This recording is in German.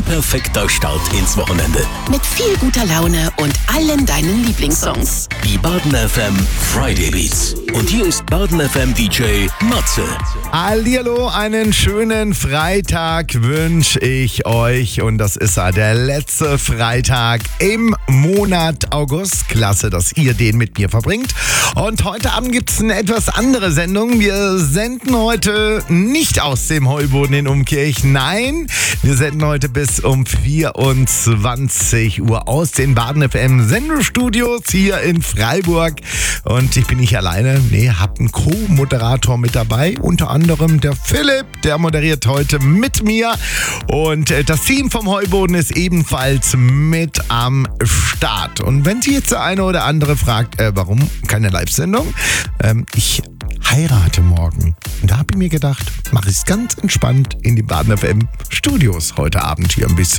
perfekter Start ins Wochenende. Mit viel guter Laune und allen deinen Lieblingssongs. Die Baden FM Friday Beats. Und hier ist Baden FM DJ Matze. Hallihallo, einen schönen Freitag wünsche ich euch. Und das ist ja der letzte Freitag im Monat August. Klasse, dass ihr den mit mir verbringt. Und heute Abend gibt es eine etwas andere Sendung. Wir senden heute nicht aus dem Heuboden in Umkirch. Nein, wir senden heute bis um 24 Uhr aus den Baden FM Sendestudios hier in Freiburg. Und ich bin nicht alleine. Nee, hab einen Co-Moderator mit dabei. Unter anderem der Philipp, der moderiert heute mit mir. Und das Team vom Heuboden ist ebenfalls mit am Start. Und wenn Sie jetzt der eine oder andere fragt, warum keine Live-Sendung? Ich heirate morgen. Und da habe ich mir gedacht, mache ich es ganz entspannt in die Baden FM Studios heute Abend hier ein bisschen.